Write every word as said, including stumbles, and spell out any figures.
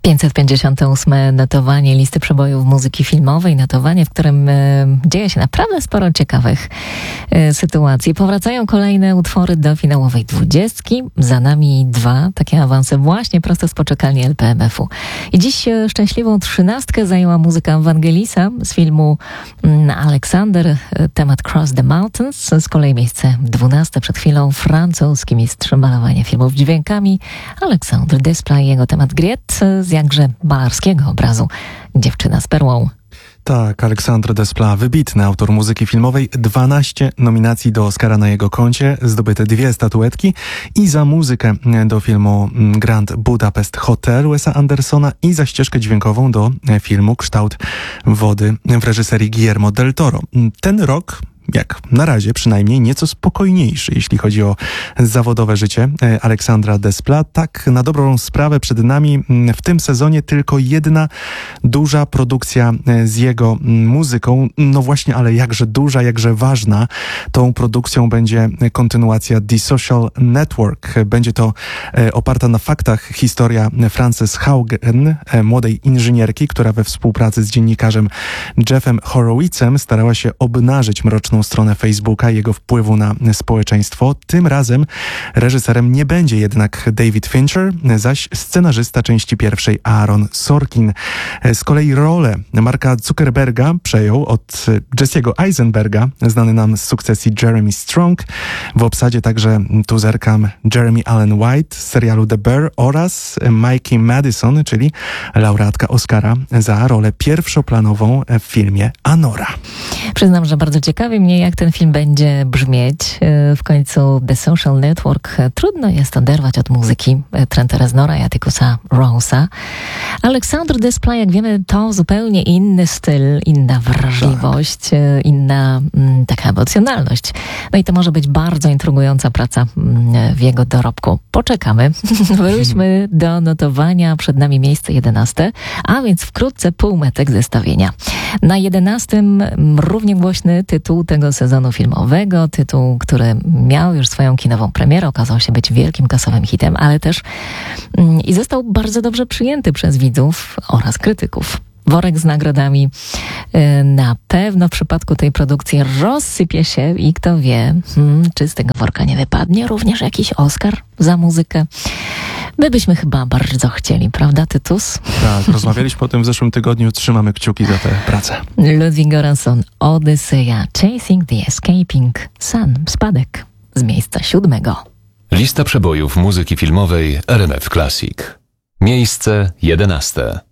pięćset pięćdziesiąte ósme notowanie listy przebojów muzyki filmowej, notowanie, w którym e, dzieje się naprawdę sporo ciekawych e, sytuacji. Powracają kolejne utwory do finałowej dwudziestki, za nami dwa takie awanse właśnie prosto z poczekalni L P M F-u. I dziś e, szczęśliwą trzynastkę zajęła muzyka Ewangelisa z filmu mm, Aleksander, e, temat Cross the Mountains, z kolei miejsce dwunaste przed chwilą francuski mistrz malowania filmów dźwiękami Alexandre Desplat i jego temat Griet z jakże malarskiego obrazu Dziewczyna z perłą. Tak, Alexandre Desplat, wybitny autor muzyki filmowej, dwanaście nominacji do Oscara na jego koncie, zdobyte dwie statuetki i za muzykę do filmu Grand Budapest Hotel Wesa Andersona i za ścieżkę dźwiękową do filmu Kształt wody w reżyserii Guillermo del Toro. Ten rok, jak na razie przynajmniej, nieco spokojniejszy, jeśli chodzi o zawodowe życie Alexandra Desplat. Tak na dobrą sprawę przed nami w tym sezonie tylko jedna duża produkcja z jego muzyką. No właśnie, ale jakże duża, jakże ważna. Tą produkcją będzie kontynuacja The Social Network. Będzie to oparta na faktach historia Frances Haugen, młodej inżynierki, która we współpracy z dziennikarzem Jeffem Horowitzem starała się obnażyć mroczną stronę Facebooka, jego wpływu na społeczeństwo. Tym razem reżyserem nie będzie jednak David Fincher, zaś scenarzysta części pierwszej Aaron Sorkin. Z kolei rolę Marka Zuckerberga przejął od Jesse'ego Eisenberga, znany nam z sukcesji Jeremy Strong. W obsadzie także tu zerkam Jeremy Allen White z serialu The Bear oraz Mikey Madison, czyli laureatka Oscara za rolę pierwszoplanową w filmie Anora. Przyznam, że bardzo ciekawi mnie, jak ten film będzie brzmieć. W końcu The Social Network trudno jest oderwać od muzyki Trenta Reznora i Atticusa Rose'a. Alexandre Desplat, jak wiemy, to zupełnie inny styl, inna wrażliwość, tak. inna m, taka emocjonalność. No i to może być bardzo intrygująca praca m, w jego dorobku. Poczekamy. Wróćmy do notowania. Przed nami miejsce jedenaste, a więc wkrótce półmetek zestawienia. Na jedenastym równie głośny tytuł tego sezonu filmowego, tytuł, który miał już swoją kinową premierę, okazał się być wielkim kasowym hitem, ale też mm, i został bardzo dobrze przyjęty przez widzów oraz krytyków. Worek z nagrodami y, na pewno w przypadku tej produkcji rozsypie się i kto wie, hmm, czy z tego worka nie wypadnie również jakiś Oscar za muzykę. My byśmy chyba bardzo chcieli, prawda, Tytus? Tak, rozmawialiśmy o tym w zeszłym tygodniu, trzymamy kciuki za tę pracę. Ludwig Göransson, Odyseja, Chasing the Escaping Sun, spadek z miejsca siódmego. Lista przebojów muzyki filmowej R M F Classic. Miejsce jedenaste.